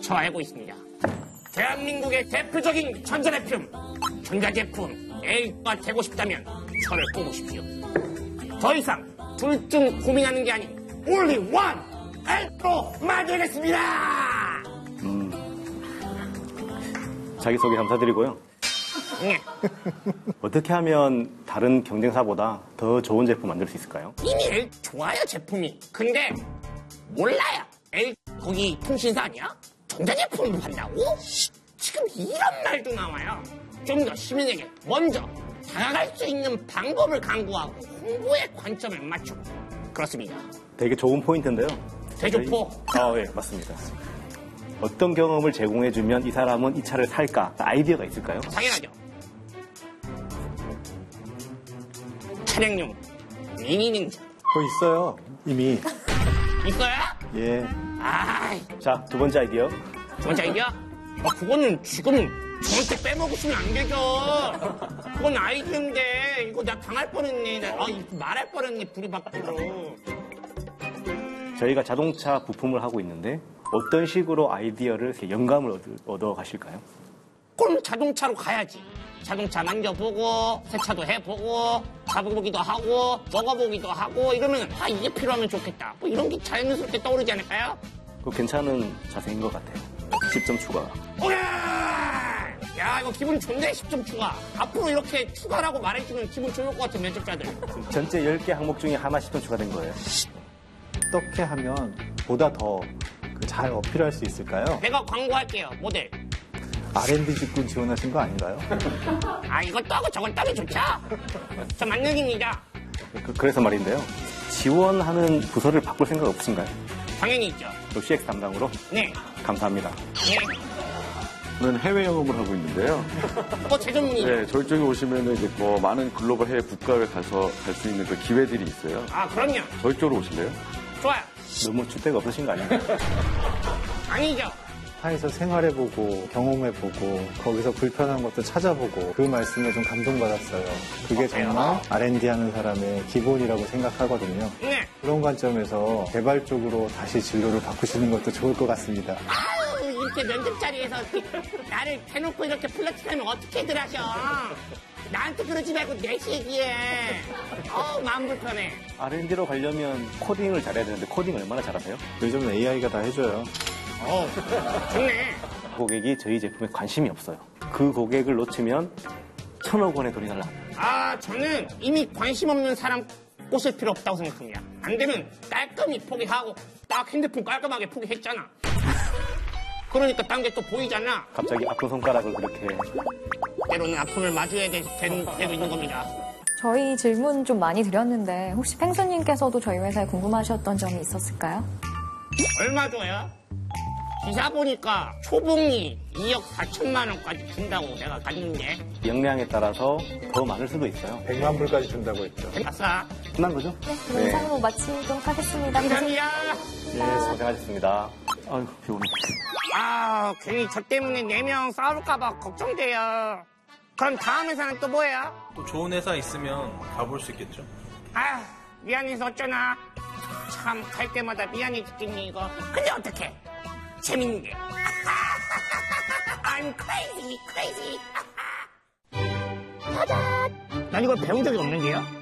저 알고 있습니다. 대한민국의 대표적인 전자제품, L가 되고 싶다면 저를 뽑으십시오. 더 이상 둘 중 고민하는 게 아닌 only one L로 만들겠습니다. 자기소개 감사드리고요. 네. 어떻게 하면 다른 경쟁사보다 더 좋은 제품 만들 수 있을까요? 이미 L 좋아요, 제품이. 근데 몰라요. L 거기 통신사 아니야? 전자제품도 판다고? 지금 이런 말도 나와요. 좀 더 시민에게 먼저 다가갈 수 있는 방법을 강구하고 홍보의 관점을 맞추고. 그렇습니다. 되게 좋은 포인트인데요. 대조포. 네, 맞습니다. 어떤 경험을 제공해주면 이 사람은 이 차를 살까? 아이디어가 있을까요? 당연하죠. 차량용 미니 냉장. 그거 있어요, 이미. 있어요? 예. 아이, 자, 두 번째 아이디어. 두 번째 아이디어? 그거는 지금 저한테 빼먹으시면 안 되죠. 그건 아이디어인데 이거 나 당할 뻔했네. 말할 뻔했네, 불이 밖으로. 저희가 자동차 부품을 하고 있는데 어떤 식으로 아이디어를 영감을 얻어 가실까요? 그럼 자동차로 가야지. 자동차 만져보고 세차도 해보고 잡아보기도 하고 먹어보기도 하고 이러면 이게 필요하면 좋겠다. 뭐 이런 게 자연스럽게 떠오르지 않을까요? 그거 괜찮은 자세인 것 같아요. 10점 추가. 오예! 야, 이거 기분 좋네. 10점 추가. 앞으로 이렇게 추가라고 말해주면 기분 좋을 것 같은 면접자들. 전체 10개 항목 중에 하나 10점 추가된 거예요. 어떻게 하면 보다 더 잘 어필할 수 있을까요? 내가 광고할게요. 모델. R&D 직군 지원하신 거 아닌가요? 이것도 하고 저건 따로 좋죠? 저 만능입니다. 그래서 말인데요. 지원하는 부서를 바꿀 생각 없으신가요? 당연히 있죠. 또 CX 담당으로? 네. 감사합니다. 네. 저는 해외 영업을 하고 있는데요. 제 전문이죠. 네, 저희 쪽에 오시면은 이제 많은 글로벌 해외 국가를 가서 갈 수 있는 그 기회들이 있어요. 그럼요. 저희 쪽으로 오실래요? 좋아요. 너무 줏대가 없으신 거 아니에요? 아니죠. 차에서 생활해보고 경험해보고 거기서 불편한 것도 찾아보고 그 말씀에 좀 감동받았어요. 그게 정말 R&D 하는 사람의 기본이라고 생각하거든요. 네. 그런 관점에서 개발 쪽으로 다시 진로를 바꾸시는 것도 좋을 것 같습니다. 이렇게 면접 자리에서 나를 대놓고 이렇게 플러팅하면 어떻게들 하셔. 나한테 그러지 말고 내시 얘기해. 마음 불편해. R&D로 가려면 코딩을 잘해야 되는데 코딩 얼마나 잘하세요? 요즘은 AI가 다 해줘요. 좋네. 고객이 저희 제품에 관심이 없어요. 그 고객을 놓치면 1,000억 원의 돈이 날아갑니다. 저는 이미 관심 없는 사람 꼬실 필요 없다고 생각합니다. 안 되면 깔끔히 포기하고 딱 핸드폰 깔끔하게 포기했잖아. 그러니까 딴 게 또 보이잖아. 갑자기 아픈 손가락을 그렇게. 때로는 아픔을 마주해야 되고 있는 겁니다. 저희 질문 좀 많이 드렸는데 혹시 펭수님께서도 저희 회사에 궁금하셨던 점이 있었을까요? 얼마 줘요? 기사 보니까 초봉이 2억 4천만 원까지 준다고 내가 갔는데. 역량에 따라서 더 많을 수도 있어요. 100만 불까지 준다고 했죠. 아싸. 끝난 거죠? 네, 영상으로 마치도록 하겠습니다. 감사합니다. 네, 고생하셨습니다. 아유, 피곤해. 괜히 저 때문에 4명 싸울까봐 걱정돼요. 그럼 다음 회사는 또 뭐예요? 또 좋은 회사 있으면 가볼 수 있겠죠. 미안해서 어쩌나. 참, 갈 때마다 미안해 죽겠니, 이거. 근데 어떡해. 재밌는데. I'm crazy. 짜잔. 난 이걸 배운 적이 없는데요?